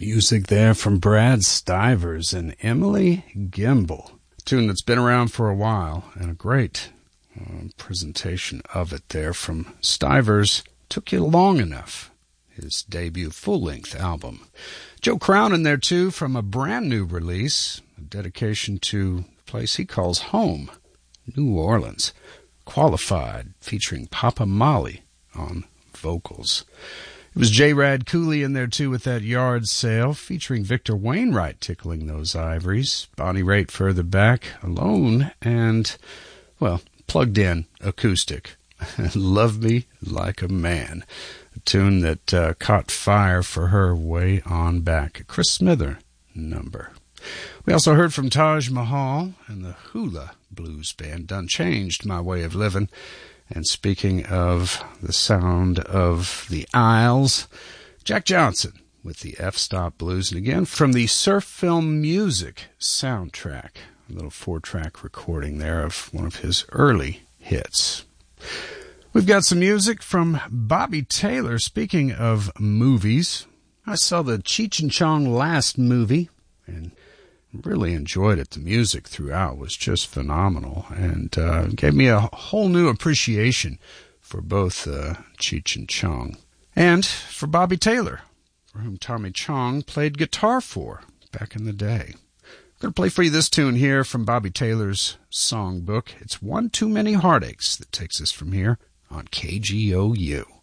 Music there from Brad Stivers and Emily Gimble. A tune that's been around for a while, and a great presentation of it there from Stivers. Took You Long Enough, his debut full-length album. Joe Crown in there, too, from a brand new release, a dedication to the place he calls home, New Orleans. Qualified, featuring Papa Molly on vocals. It was J. Rad Cooley in there, too, with that Yard Sale, featuring Victor Wainwright tickling those ivories, Bonnie Raitt further back, alone, and, well, plugged in acoustic. Love Me Like a Man, a tune that caught fire for her way on back. A Chris Smither number. We also heard from Taj Mahal and the Hula Blues Band, Done Changed My Way of Living. And speaking of the sound of the Isles, Jack Johnson with the F-Stop Blues. And again, from the Surf Film Music soundtrack, a little 4-track recording there of one of his early hits. We've got some music from Bobby Taylor. Speaking of movies, I saw the Cheech and Chong Last movie and really enjoyed it. The music throughout was just phenomenal and gave me a whole new appreciation for both Cheech and Chong. And for Bobby Taylor, for whom Tommy Chong played guitar for back in the day. I'm going to play for you this tune here from Bobby Taylor's songbook. It's One Too Many Heartaches that takes us from here on KGOU.